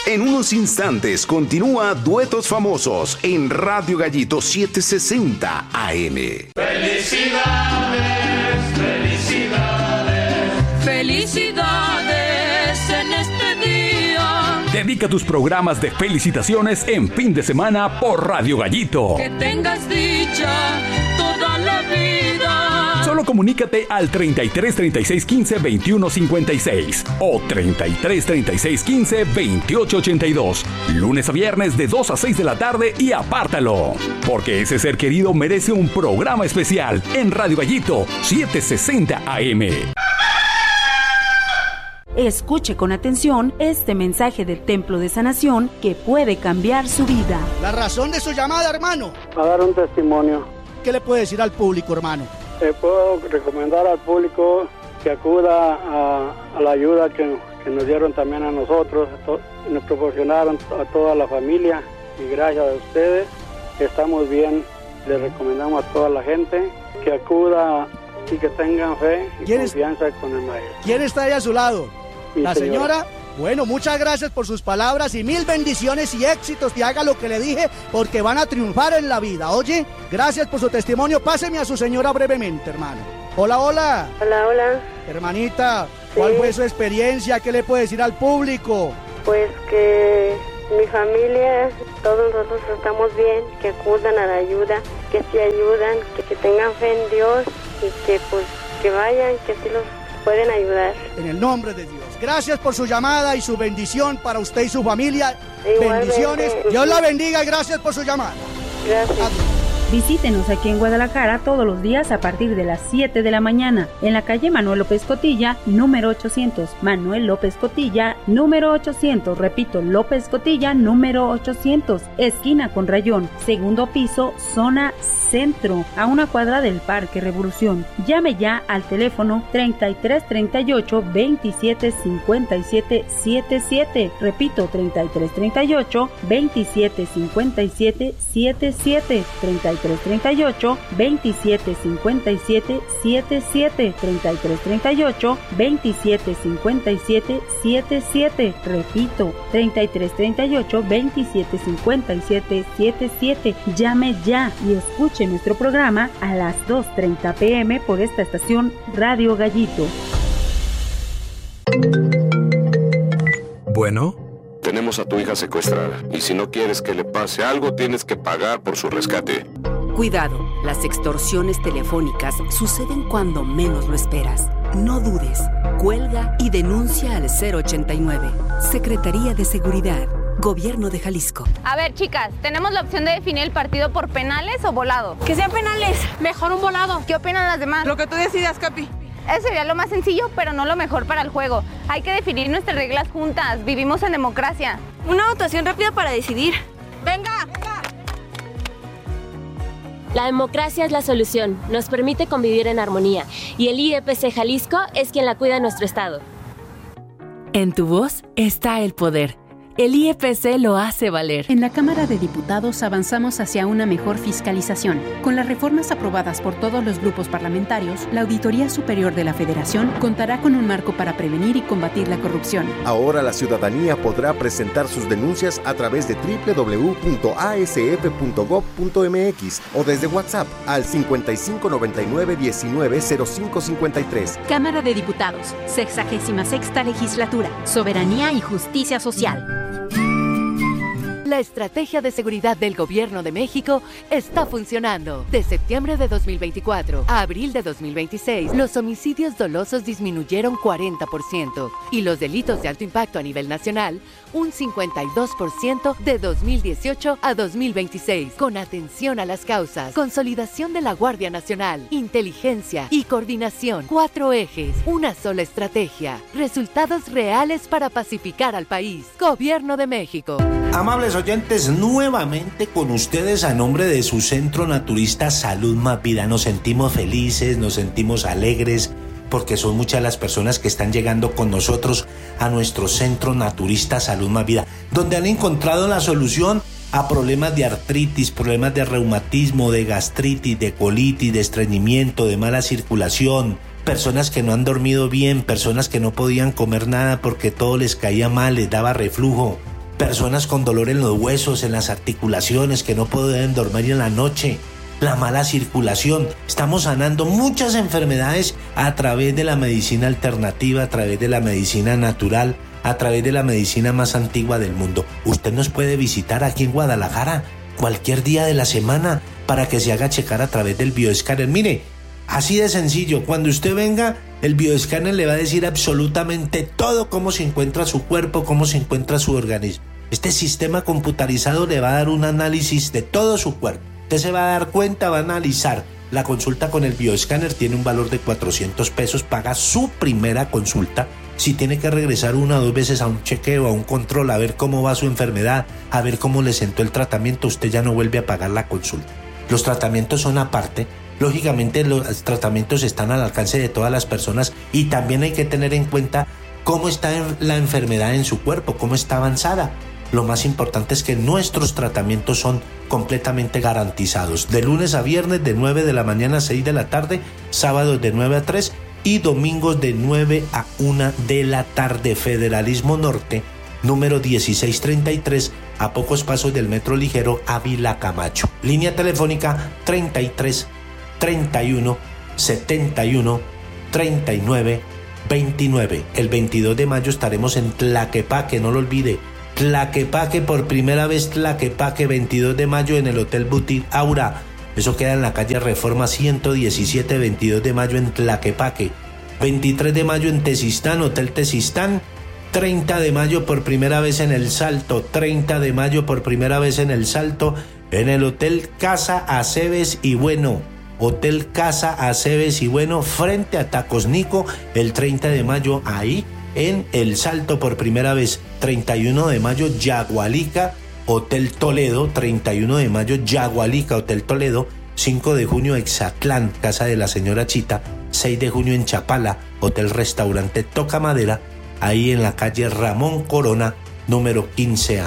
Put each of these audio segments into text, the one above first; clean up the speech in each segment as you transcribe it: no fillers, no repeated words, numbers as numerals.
En unos instantes continúa Duetos Famosos en Radio Gallito 760 AM. ¡Felicidades! ¡Felicidades! ¡Felicidades en este día! Dedica tus programas de felicitaciones en fin de semana por Radio Gallito. Que tengas dicha toda la vida. Solo comunícate al 33 36 15 21 56 o 33 36 15 28 82. Lunes a viernes de 2 a 6 de la tarde y apártalo. Porque ese ser querido merece un programa especial en Radio Gallito 760 AM. Escuche con atención este mensaje del Templo de Sanación que puede cambiar su vida. La razón de su llamada, hermano. A dar un testimonio. ¿Qué le puede decir al público, hermano? Puedo recomendar al público que acuda a la ayuda que nos dieron también a nosotros, nos proporcionaron a toda la familia, y gracias a ustedes estamos bien. Les recomendamos a toda la gente que acuda y que tengan fe y confianza con el maestro. ¿Quién está ahí a su lado? ¿La señora? señora? Bueno, muchas gracias por sus palabras y mil bendiciones y éxitos, y haga lo que le dije porque van a triunfar en la vida. Oye, gracias por su testimonio. Páseme a su señora brevemente, hermano. Hola, hola. Hola, hola. Hermanita, ¿cuál fue su experiencia? ¿Qué le puede decir al público? Pues que mi familia, todos nosotros estamos bien, que acudan a la ayuda, que se ayudan, que tengan fe en Dios y que pues que vayan, que sí los pueden ayudar. En el nombre de Dios. Gracias por su llamada y su bendición para usted y su familia. Igualmente. Bendiciones. Dios la bendiga y gracias por su llamada. Gracias. Adiós. Visítenos aquí en Guadalajara todos los días a partir de las 7 de la mañana en la calle Manuel López Cotilla, número 800. Manuel López Cotilla, número 800. Repito, López Cotilla, número 800. Esquina con Rayón, segundo piso, zona centro, a una cuadra del Parque Revolución. Llame ya al teléfono 33 38 27 57 77. Repito, 33 38 27 57 77. 33 38 27 57 77. 33 38 27 57 77. Repito, 33 38 27 57 77. Llame ya y escuche nuestro programa a las 2:30 p.m. por esta estación Radio Gallito. Bueno. Tenemos a tu hija secuestrada y si no quieres que le pase algo, tienes que pagar por su rescate. Cuidado, las extorsiones telefónicas suceden cuando menos lo esperas. No dudes, cuelga y denuncia al 089. Secretaría de Seguridad, Gobierno de Jalisco. A ver, chicas, tenemos la opción de definir el partido por penales o volado. Que sean penales, mejor un volado. ¿Qué opinan las demás? Lo que tú decidas, Capi. Eso sería lo más sencillo, pero no lo mejor para el juego. Hay que definir nuestras reglas juntas. Vivimos en democracia. Una votación rápida para decidir. ¡Venga! La democracia es la solución. Nos permite convivir en armonía. Y el IEPC Jalisco es quien la cuida en nuestro estado. En tu voz está el poder. El IEPC lo hace valer. En la Cámara de Diputados avanzamos hacia una mejor fiscalización. Con las reformas aprobadas por todos los grupos parlamentarios, la Auditoría Superior de la Federación contará con un marco para prevenir y combatir la corrupción. Ahora la ciudadanía podrá presentar sus denuncias a través de www.asf.gov.mx o desde WhatsApp al 5599190553. Cámara de Diputados, 66ª Legislatura, Soberanía y Justicia Social. La estrategia de seguridad del Gobierno de México está funcionando. De septiembre de 2024 a abril de 2026, los homicidios dolosos disminuyeron 40% y los delitos de alto impacto a nivel nacional un 52% de 2018 a 2026. Con atención a las causas, consolidación de la Guardia Nacional, inteligencia y coordinación. 4 ejes, una sola estrategia. Resultados reales para pacificar al país. Gobierno de México. Amables oyentes, nuevamente con ustedes a nombre de su Centro Naturista Salud Más Vida. Nos sentimos felices, nos sentimos alegres, porque son muchas las personas que están llegando con nosotros a nuestro Centro Naturista Salud Más Vida, donde han encontrado la solución a problemas de artritis, problemas de reumatismo, de gastritis, de colitis, de estreñimiento, de mala circulación, personas que no han dormido bien, personas que no podían comer nada porque todo les caía mal, les daba reflujo. personas con dolor en los huesos, en las articulaciones, que no pueden dormir en la noche, la mala circulación. Estamos sanando muchas enfermedades a través de la medicina alternativa, a través de la medicina natural, a través de la medicina más antigua del mundo. Usted nos puede visitar aquí en Guadalajara cualquier día de la semana para que se haga checar a través del bioescáner. Mire, así de sencillo, cuando usted venga, el bioescáner le va a decir absolutamente todo, cómo se encuentra su cuerpo, cómo se encuentra su organismo. Este sistema computarizado le va a dar un análisis de todo su cuerpo. Usted se va a dar cuenta, va a analizar. La consulta con el bioescáner tiene un valor de 400 pesos, paga su primera consulta. Si tiene que regresar 1 o 2 veces a un chequeo, a un control, a ver cómo va su enfermedad, a ver cómo le sentó el tratamiento, usted ya no vuelve a pagar la consulta. Los tratamientos son aparte. Lógicamente los tratamientos están al alcance de todas las personas y también hay que tener en cuenta cómo está la enfermedad en su cuerpo, cómo está avanzada. Lo más importante es que nuestros tratamientos son completamente garantizados. De lunes a viernes de 9 de la mañana a 6 de la tarde, sábados de 9 a 3 y domingos de 9 a 1 de la tarde. Federalismo Norte, número 1633, a pocos pasos del Metro Ligero Ávila Camacho. Línea telefónica 33 31 71 39 29. El 22 de mayo estaremos en Tlaquepaque, no lo olvide. Tlaquepaque, por primera vez Tlaquepaque, 22 de mayo en el Hotel Boutique Aura. Eso queda en la calle Reforma 117, 22 de mayo en Tlaquepaque. 23 de mayo en Tezistán, Hotel Tezistán. 30 de mayo por primera vez en El Salto. 30 de mayo por primera vez en El Salto, en el Hotel Casa Aceves y Bueno. Hotel Casa Aceves y Bueno, frente a Tacos Nico, el 30 de mayo ahí en El Salto por primera vez. 31 de mayo Yagualica, Hotel Toledo. 31 de mayo Yagualica, Hotel Toledo. 5 de junio Exatlán, Casa de la Señora Chita. 6 de junio en Chapala, Hotel Restaurante Toca Madera, ahí en la calle Ramón Corona, número 15A.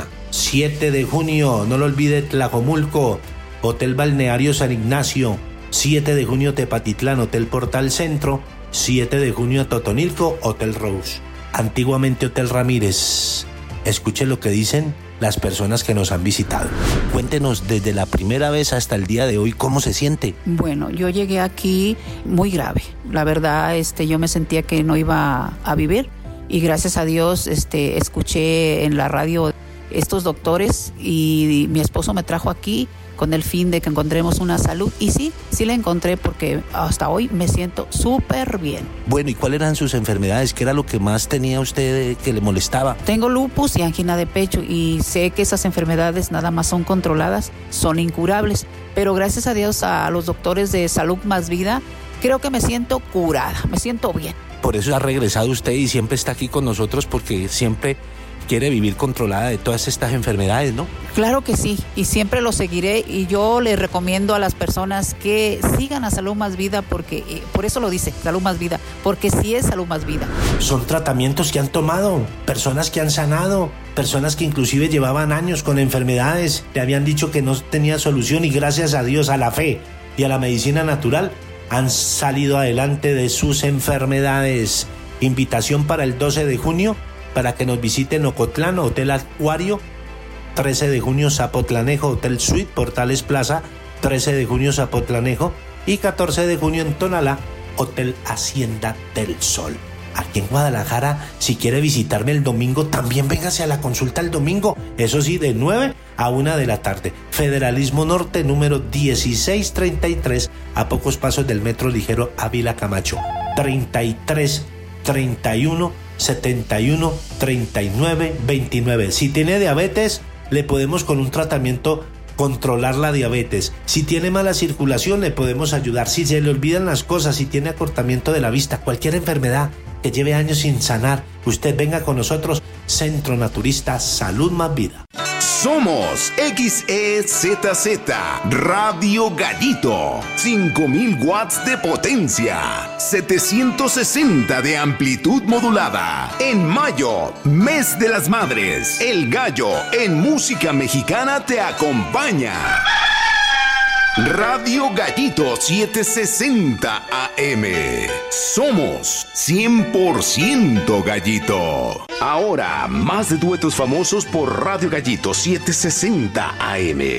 7 de junio, no lo olvide, Tlajomulco, Hotel Balneario San Ignacio. 7 de junio Tepatitlán, Hotel Portal Centro. 7 de junio Totonilco, Hotel Rose. Antiguamente Hotel Ramírez. Escuche lo que dicen las personas que nos han visitado. Cuéntenos desde la primera vez hasta el día de hoy, ¿cómo se siente? Bueno, yo llegué aquí muy grave. La verdad, yo me sentía que no iba a vivir y gracias a Dios, escuché en la radio estos doctores y mi esposo me trajo aquí con el fin de que encontremos una salud. Y sí la encontré porque hasta hoy me siento súper bien. Bueno, ¿y cuáles eran sus enfermedades? ¿Qué era lo que más tenía usted que le molestaba? Tengo lupus y angina de pecho y sé que esas enfermedades nada más son controladas, son incurables. Pero gracias a Dios, a los doctores de Salud Más Vida, creo que me siento curada, me siento bien. Por eso ha regresado usted y siempre está aquí con nosotros porque siempre quiere vivir controlada de todas estas enfermedades, ¿no? Claro que sí, y siempre lo seguiré y yo le recomiendo a las personas que sigan a Salud Más Vida porque, por eso lo dice, Salud Más Vida, porque sí es Salud Más Vida. Son tratamientos que han tomado, personas que han sanado, personas que inclusive llevaban años con enfermedades, le habían dicho que no tenía solución y gracias a Dios, a la fe y a la medicina natural, han salido adelante de sus enfermedades. Invitación para el 12 de junio, para que nos visiten Ocotlán, Hotel Acuario. 13 de junio Zapotlanejo, Hotel Suite, Portales Plaza. 13 de junio Zapotlanejo. Y 14 de junio en Tonalá, Hotel Hacienda del Sol. Aquí en Guadalajara, si quiere visitarme el domingo, también véngase a la consulta el domingo. Eso sí, de 9 a 1 de la tarde. Federalismo Norte, número 1633, a pocos pasos del Metro Ligero Ávila Camacho. 33 31 71 39 29. Si tiene diabetes, le podemos con un tratamiento controlar la diabetes. Si tiene mala circulación, le podemos ayudar. Si se le olvidan las cosas, si tiene acortamiento de la vista, cualquier enfermedad que lleve años sin sanar, usted venga con nosotros. Centro Naturista Salud Más Vida. Somos XEZZ Radio Gallito, 5000 watts de potencia, 760 de amplitud modulada. En mayo, mes de las madres, El Gallo en música mexicana te acompaña. Radio Gallito 760 AM. Somos 100% Gallito. Ahora, más de duetos famosos por Radio Gallito 760 AM.